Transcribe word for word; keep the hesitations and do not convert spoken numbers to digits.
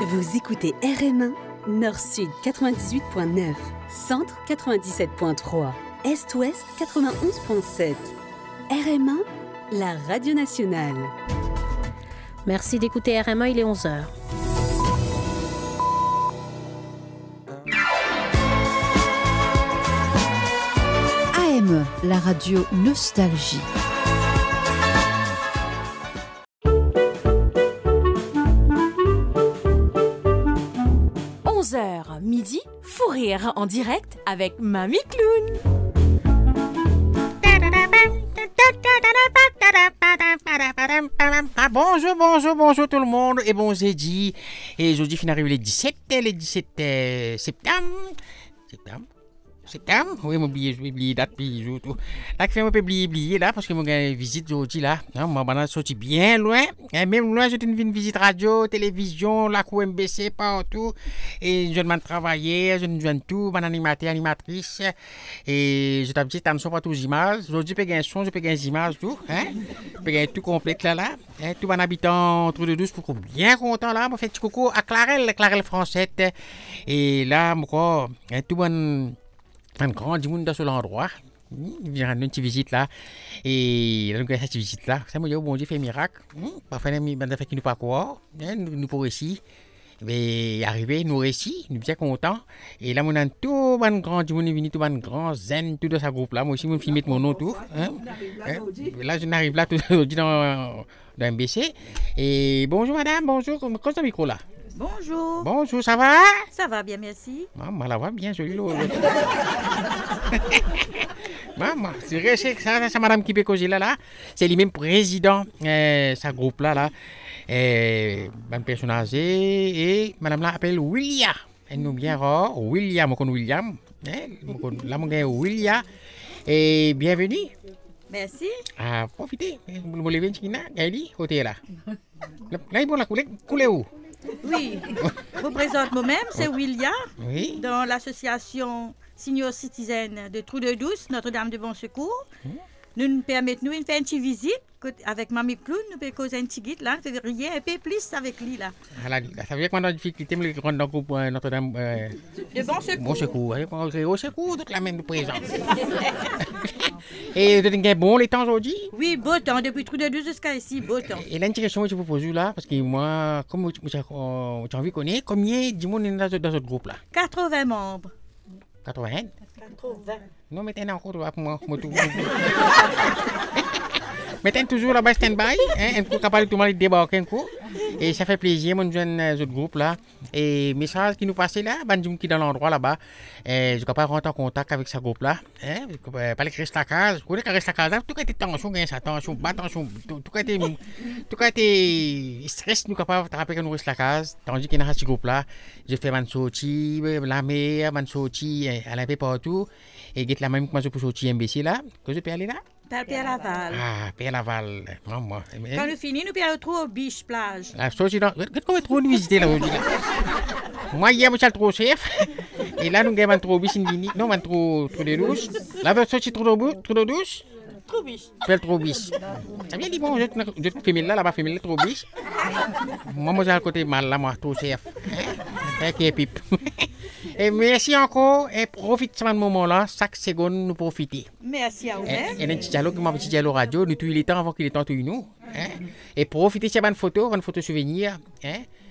Vous écoutez R M un, Nord-Sud quatre-vingt-dix-huit point neuf, Centre quatre-vingt-dix-sept point trois, Est-Ouest quatre-vingt-onze point sept. R M un, la radio nationale. Merci d'écouter R M un, il est onze heures. A M E, la radio Nostalgie. onze heures, midi, fou rire en direct avec Mamie Clown. Bonjour, bonjour, bonjour tout le monde et bon jeudi. Et aujourd'hui, fin arrivé le dix-sept, le dix-sept euh, septembre. Septembre Septembre? Oui, j'ai oublié, j'ai oublié date, puis jour, tout. Là, je vais oublier, oublier, là, parce que j'ai une visite aujourd'hui, là. Non, moi, je suis sorti bien loin. Et même loin, j'ai une visite radio, télévision, la cour M B C, partout. Et je demande de travailler, je demande tout, mon animateur, animatrice. Et je t'ai dit, t'as pas toutes les images. Aujourd'hui, je peux gagner un son, je peux gagner des images, tout. Hein? Je peux gagner tout complet, là, là. Hein? Tout mon habitant entre deux douze, pour bien content, là. Je fais un petit coucou à Clarelle, Clarelle Française. Et là, moi, tout bon. Un grand du monde dans cet endroit. Il vient une petite visite là. Et là, nous avons cette visite là. Ça me dit, bon Dieu fait un miracle. Parfois, nous avons fait qu'il nous pas quoi. Nous pour ici. Mais arrivé, nous réussi. Nous sommes bien contents. Et là, nous avons tout un grand du monde venu, tout un grand zen, tout dans ce groupe là. Moi aussi, je vais mettre mon nom tout. Là, je n'arrive là tout aujourd'hui dans un B C. Et bonjour madame, bonjour. Comment est-ce le micro là? Bonjour. Bonjour, ça va? Ça va bien, merci. Maman, la voix bien jolie. Maman, c'est vrai, c'est ça, c'est madame qui peut causer là, là. C'est lui-même président de euh, ce groupe-là, là. Euh, un personnage et madame là appelle William. Elle nous bien rare, William, on connaît William. Là, on connaît William. Et bienvenue. Merci. Ah, profitez. Vous voulez venir ici, Gaëli, côté là. Là, il faut la couler, couler où? Oui, je vous présente moi-même, c'est William, oui. Dans l'association Senior Citizen de Trou-de-Douce, Notre-Dame de Bon Secours. Mmh. Nous nous permettons de faire une petite visite avec Mamie Clown, nous pouvons causer un petit guide là, février, un peu plus avec lui là. Ah, ça veut dire qu'on a des difficultés, mais on a un groupe Notre-Dame euh, de Bon Secours. Bon Secours, on est au secours, toute la même présence. Et vous avez bon les temps aujourd'hui? Oui, beau temps, depuis Trou-de-Douce jusqu'à ici, beau temps. Et là, une question que je vous pose là, parce que moi, comme j'ai envie de connaître, combien de monde est dans ce, dans ce groupe là? quatre-vingts membres. quatre-vingts? quatre-vingts. Non, mettez encore pour moi. Mettez toujours là-bas stand-by, hein, un coup capable de tout le monde débarquer un coup. Et ça fait plaisir, mon jeune euh, groupe là. Et message qui nous passait là, bandit qui dans l'endroit là-bas. Et je ne peux pas rentrer en contact avec ce groupe là. Hein, pas les reste la case. Vous connaissez reste la case là, tout était tension, gain sa tension, bas tension, tout était tout était stress, nous capables de rappeler que nous reste la case. Tandis qu'il y a ce groupe là, je fais man sorti, la mer, man sorti, à la paix partout. Et get la même que moi je peux sortir M B C là, que je peux aller là. Père Laval. Ah, Père Laval. Maman. Quand nous finissons, nous pouvons aller trop au Biche plage. La sortie là, qu'est-ce qu'on va trop nous visiter là aujourd'hui là? Moi hier, je suis trop chef. Et là, nous avons trop biche indini. Non, on trop trop de douche. Là, on sorti trop de douche, trop de douche. Trop biche. Père trop biche. Ça vient dire bon, je je famille là, là-bas famille trop biche. Moi, moi j'ai à côté mal là, moi trop chef. Hein? Qui est pipe. Et merci encore et profite de ce moment-là, chaque seconde nous profiter. Merci à vous. Et un petit dialogue, un petit dialogue radio, nous tous les temps avant qu'il est temps de nous. Hein? Et profitez de cette bonne photo, bonne photo souvenir. Hein?